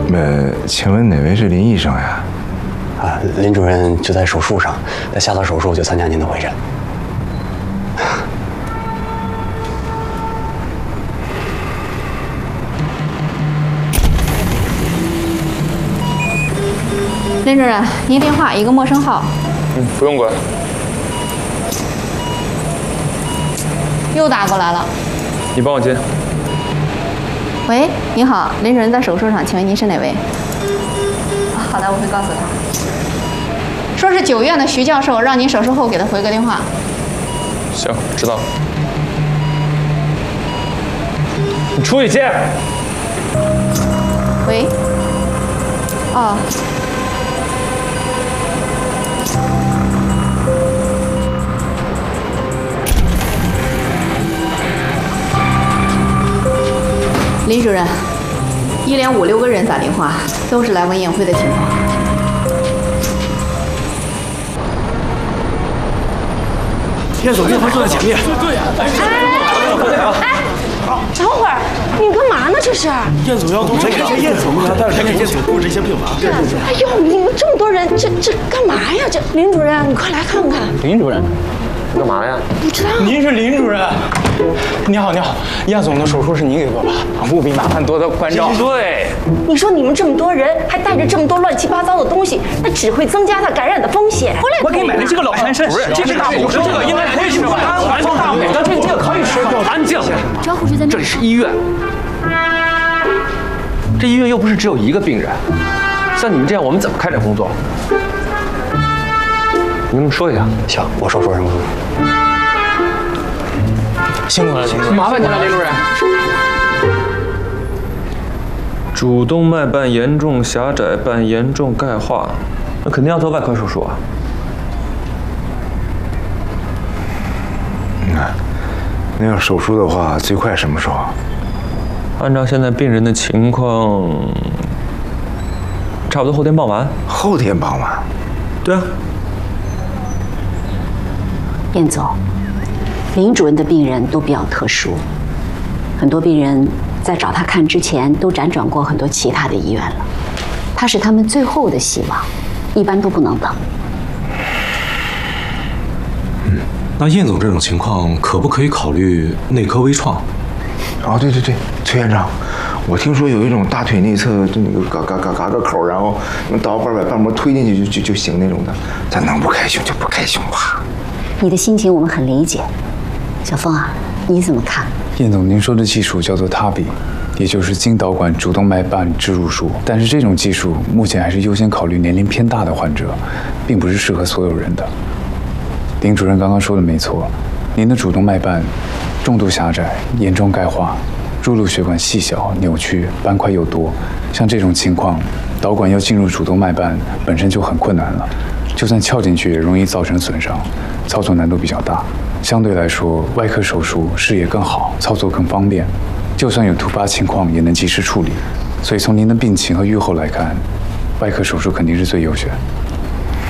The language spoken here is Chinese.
请问哪位是林医生呀？ 啊，林主任就在手术上，他下了手术就参加您的会诊。 林主任，您电话一个陌生号。 不用管。 又打过来了。 你帮我接。 喂，您好，林主任在手术上，请问您是哪位？好的，我会告诉他。说是9院的徐教授，让您手术后给他回个电话。 行，知道了。你出去接。 喂。哦。林主任，一连5、6个人打电话，都是来问宴会的情况。 燕总，病房就在前面。 对呀。哎，等会儿，你干嘛呢？这是？ 燕总要动手了。燕总，他带着燕总布置一些病房。 哎呦，你们这么多人，这干嘛呀？这林主任，你快来看看。 林主任，你干嘛呀？ 不知道。 您是林主任。你好，你好，燕总的手术是您给做吧？务必麻烦多多关照。 对。 你说你们这么多人，还带着这么多乱七八糟的东西，那只会增加他感染的风险。 我给你买了这个老山参，这是大补的，这个应该可以吃。大补的这个可以吃。 安静。 招呼就在那。 这里是医院，这医院又不是只有一个病人，像你们这样，我们怎么开展工作？你跟他们说一下。 行，我说什么？ 辛苦了，辛苦了， 麻烦您了，林主任。主动脉瓣严重狭窄，瓣严重钙化，那肯定要做外科手术啊。 那要手术的话，最快什么时候？ 按照现在病人的情况，差不多后天傍晚。 后天傍晚。 对啊。 燕总，林主任的病人都比较特殊，很多病人在找他看之前都辗转过很多其他的医院了，他是他们最后的希望，一般都不能等。 那燕总这种情况，可不可以考虑内科微创？ 哦，对，崔院长，我听说有一种大腿内侧就那个嘎个口，然后用刀把瓣膜推进去就行那种的，咱能不开胸就不开胸吧。 你的心情我们很理解，小峰啊，你怎么看？ 燕总，您说的技术叫做TAVI，也就是经导管主动脉瓣置入术，但是这种技术目前还是优先考虑年龄偏大的患者，并不是适合所有人的。林主任刚刚说的没错，您的主动脉瓣重度狭窄、严重钙化，入路血管细小、扭曲，斑块又多，像这种情况，导管要进入主动脉瓣本身就很困难了，就算撬进去也容易造成损伤，操作难度比较大。相对来说，外科手术视野更好，操作更方便，就算有突发情况也能及时处理。所以从您的病情和预后来看，外科手术肯定是最优选。